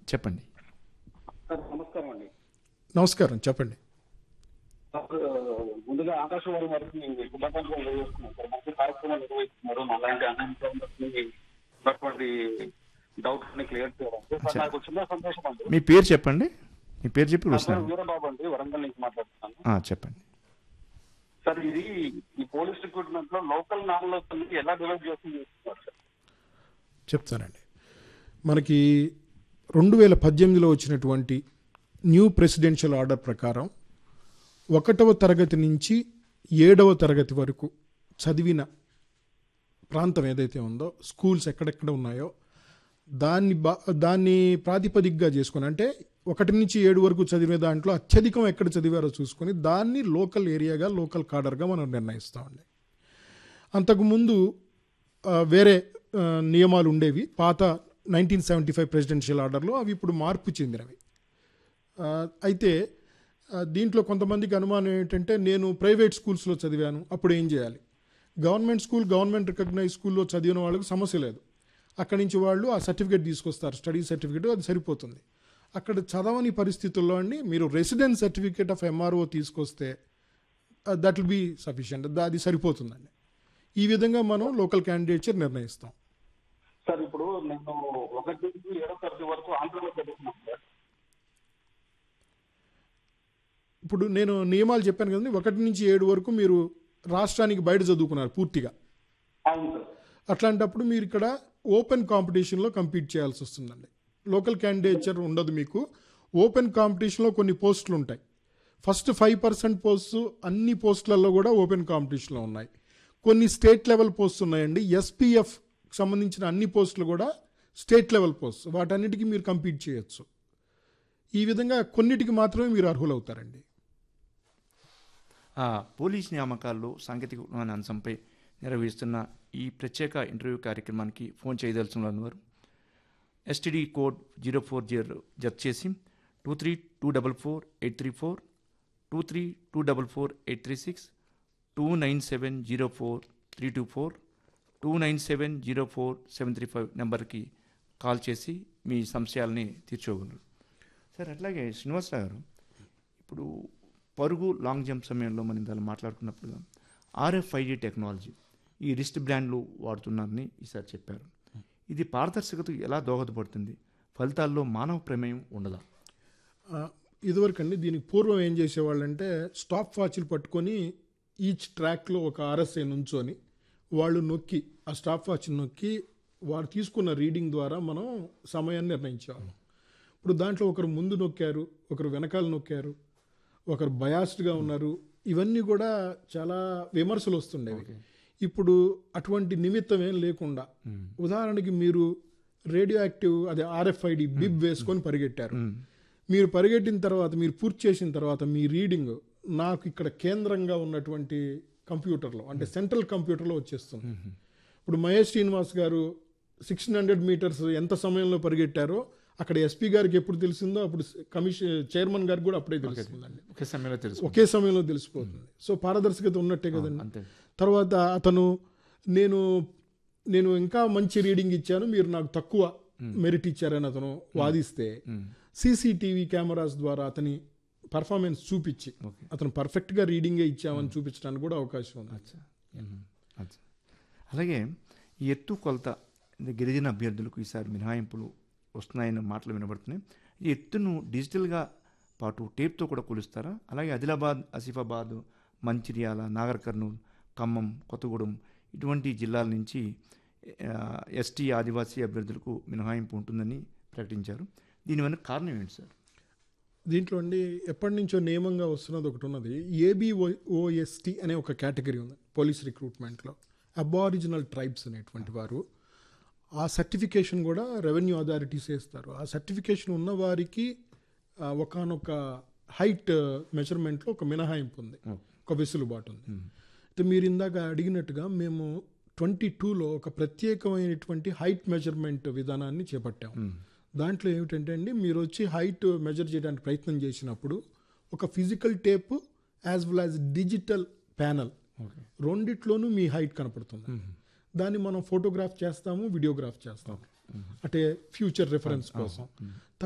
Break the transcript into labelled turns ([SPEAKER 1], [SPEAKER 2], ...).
[SPEAKER 1] చెప్పండి.
[SPEAKER 2] సార్ నమస్కారం అండి.
[SPEAKER 3] నమస్కారం, చెప్పండి.
[SPEAKER 2] సార్ ముందుగా ఆకాశవాణి వారికి శుభాకాంక్షలు తెలియజేస్తున్నాను సార్. మంచి కార్యక్రమాలు నిర్వహిస్తున్నారు. అలాంటి ఉన్నటువంటి డౌట్స్ ని క్లియర్ చేయడానికి. సార్ నాకు చిన్న సందేశం అండి.
[SPEAKER 1] మీ పేరు చెప్పండి. మీ పేరు చెప్పి
[SPEAKER 2] నా పేరు
[SPEAKER 1] వస్తాను.
[SPEAKER 2] వీరబాబు అండి, వరంగల్ నుంచి మాట్లాడుతున్నాను.
[SPEAKER 1] చెప్పండి
[SPEAKER 2] సార్ ఇది ఈ పోలీస్ రిక్రూట్మెంట్ లో లోకల్ నాలెడ్జ్ ఎలా డెవలప్ చేస్తున్నారు సార్?
[SPEAKER 3] చెప్తానండి. మనకి 2018లో వచ్చినటువంటి న్యూ ప్రెసిడెన్షియల్ ఆర్డర్ ప్రకారం 1వ తరగతి నుంచి 7వ తరగతి వరకు చదివిన ప్రాంతం ఏదైతే ఉందో, స్కూల్స్ ఎక్కడెక్కడ ఉన్నాయో దాన్ని ప్రాతిపదికగా చేసుకొని, అంటే 1 నుంచి 7 వరకు చదివే దాంట్లో అత్యధికం ఎక్కడ చదివారో చూసుకొని దాన్ని లోకల్ ఏరియాగా, లోకల్ కాడర్గా మనం నిర్ణయిస్తామండి. అంతకుముందు వేరే నియమాలు ఉండేవి పాత 1975 ప్రెసిడెన్షియల్ ఆర్డర్లో, అవి ఇప్పుడు మార్పు చెందినవి. అయితే దీంట్లో కొంతమందికి అనుమానం ఏంటంటే, నేను ప్రైవేట్ స్కూల్స్లో చదివాను, అప్పుడు ఏం చేయాలి? గవర్నమెంట్ స్కూల్, గవర్నమెంట్ రికగ్నైజ్ స్కూల్లో చదివిన వాళ్ళకి సమస్య లేదు. అక్కడి నుంచి వాళ్ళు ఆ సర్టిఫికేట్ తీసుకొస్తారు, స్టడీ సర్టిఫికేట్, అది సరిపోతుంది. అక్కడ చదవని పరిస్థితుల్లో అండి మీరు రెసిడెన్స్ సర్టిఫికేట్ ఆఫ్ ఎంఆర్ఓ తీసుకొస్తే దట్ విల్ బీ సఫిషియంట్, అది సరిపోతుందండి. ఈ విధంగా మనం లోకల్ క్యాండిడేట్స్ నిర్ణయిస్తాం.
[SPEAKER 2] సార్ ఇప్పుడు నేను 1 నుంచి 7వ తరగతి వరకు ఆంధ్రలో చదువుతున్నాను సార్.
[SPEAKER 3] ఇప్పుడు నేను నియమాలు చెప్పాను కదండి, 1 నుంచి 7 వరకు మీరు రాష్ట్రానికి బయట చదువుకున్నారు పూర్తిగా.
[SPEAKER 2] అవును సార్.
[SPEAKER 3] అట్లాంటప్పుడు మీరు ఇక్కడ ఓపెన్ కాంపిటీషన్లో కంపీట్ చేయాల్సి వస్తుందండి. లోకల్ క్యాండిడేచర్ ఉండదు మీకు. ఓపెన్ కాంపిటీషన్లో కొన్ని పోస్టులు ఉంటాయి. ఫస్ట్ 5% పోస్టు అన్ని పోస్టులలో కూడా ఓపెన్ కాంపిటీషన్లో ఉన్నాయి. కొన్ని స్టేట్ లెవెల్ పోస్టులు ఉన్నాయండి. ఎస్పీఎఫ్ సంబంధించిన అన్ని పోస్టులు కూడా స్టేట్ లెవెల్ పోస్ట్, వాటన్నిటికీ మీరు కంపీట్ చేయొచ్చు. ఈ విధంగా కొన్నిటికి మాత్రమే మీరు అర్హులవుతారండి.
[SPEAKER 1] పోలీస్ నియామకాల్లో సాంకేతికమైన అంశంపై నిర్వహిస్తున్న ఈ ప్రత్యేక ఇంటర్వ్యూ కార్యక్రమానికి ఫోన్ చేయదలుచున్న వారు ఎస్టీడీ కోడ్ 040 జత చేసి 23244834, 23244836, 29704324, 29704735 నెంబర్కి కాల్ చేసి మీ సంశయాలని తీర్చోగలరు. సార్ అట్లాగే శ్రీనివాసరావు గారు, ఇప్పుడు పరుగు లాంగ్ జంప్ సమయంలో మనం ఇందాక మాట్లాడుకున్నప్పుడు RFID టెక్నాలజీ, ఈ రిస్ట్ బ్రాండ్లు వాడుతున్నారని ఈసారి చెప్పారు. ఇది పారదర్శకతకు ఎలా దోహదపడుతుంది? ఫలితాల్లో మానవ ప్రమేయం ఉండదా?
[SPEAKER 3] ఇదివరకు అండి, దీనికి పూర్వం ఏం చేసేవాళ్ళంటే స్టాప్ వాచ్లు పట్టుకొని ఈచ్ ట్రాక్లో ఒక RSI నుంచొని వాళ్ళు నొక్కి, ఆ స్టాప్ వాచ్ నొక్కి వారు తీసుకున్న రీడింగ్ ద్వారా మనం సమయాన్ని నిర్ణయించేవాళ్ళం. ఇప్పుడు దాంట్లో ఒకరు ముందు నొక్కారు, ఒకరు వెనకాల నొక్కారు, ఒకరు బయాస్డ్గా ఉన్నారు, ఇవన్నీ కూడా చాలా విమర్శలు వస్తుండేవి. ఇప్పుడు అటువంటి నిమిత్తం ఏం లేకుండా, ఉదాహరణకి మీరు రేడియో యాక్టివ్ అదే RFID బిబ్ వేసుకొని పరిగెట్టారు. మీరు పరిగెట్టిన తర్వాత, మీరు పూర్తి చేసిన తర్వాత మీ రీడింగ్ నాకు ఇక్కడ కేంద్రంగా ఉన్నటువంటి కంప్యూటర్లో, అంటే సెంట్రల్ కంప్యూటర్లో వచ్చేస్తుంది. ఇప్పుడు మహేష్ శ్రీనివాస్ గారు 600 మీటర్స్ ఎంత సమయంలో పరిగెట్టారో అక్కడ ఎస్పీ గారికి ఎప్పుడు తెలిసిందో అప్పుడు చైర్మన్ గారికి కూడా అప్పుడే తెలుస్తుందండి. ఒకే సమయంలో తెలిసిపోతుంది. సో పారదర్శకత ఉన్నట్టే కదండి. తర్వాత అతను నేను ఇంకా మంచి రీడింగ్ ఇచ్చాను, మీరు నాకు తక్కువ మెరిట్ ఇచ్చారని అతను వాదిస్తే CCTV కెమెరాస్ ద్వారా అతని పర్ఫార్మెన్స్ చూపించి అతను పర్ఫెక్ట్గా రీడింగే ఇచ్చామని చూపించడానికి కూడా అవకాశం ఉంది.
[SPEAKER 1] అలాగే ఈ ఎత్తు కొలత గిరిజన అభ్యర్థులకు ఈసారి మినహాయింపులు వస్తున్నాయన్న మాటలు వినబడుతున్నాయి. ఈ ఎత్తును డిజిటల్గా పాటు టేప్తో కూడా కొలుస్తారా? అలాగే ఆదిలాబాద్, ఆసిఫాబాద్, మంచిర్యాల, నాగర్ కర్నూలు, ఖమ్మం, కొత్తగూడెం ఇటువంటి జిల్లాల నుంచి ఎస్టీ ఆదివాసీ అభ్యర్థులకు మినహాయింపు ఉంటుందని ప్రకటించారు. దీని వెనక కారణం ఏంటి సార్?
[SPEAKER 3] దీంట్లో అండి ఎప్పటి నుంచో నియమంగా వస్తున్నది ఒకటి ఉన్నది. ABOST అనే ఒక కేటగిరీ ఉంది పోలీస్ రిక్రూట్మెంట్లో. అబారిజినల్ ట్రైబ్స్ అనేటువంటి వారు, ఆ సర్టిఫికేషన్ కూడా రెవెన్యూ అథారిటీస్ వేస్తారు. ఆ సర్టిఫికేషన్ ఉన్న వారికి ఒకనొక హైట్ మెజర్మెంట్లో ఒక మినహాయింపు ఉంది, ఒక వెసులుబాటు ఉంది. అయితే మీరు ఇందాక అడిగినట్టుగా మేము 22లో ఒక ప్రత్యేకమైనటువంటి హైట్ మెజర్మెంట్ విధానాన్ని చేపట్టాము. దాంట్లో ఏమిటంటే అండి, మీరు వచ్చి హైట్ మెజర్ చేయడానికి ప్రయత్నం చేసినప్పుడు ఒక physical tape as well as digital panel రెండిట్లోనూ మీ హైట్ కనపడుతుంది. దాన్ని మనం ఫోటోగ్రాఫ్ చేస్తాము, వీడియోగ్రాఫ్ చేస్తాము, అంటే ఫ్యూచర్ రిఫరెన్స్ కోసం.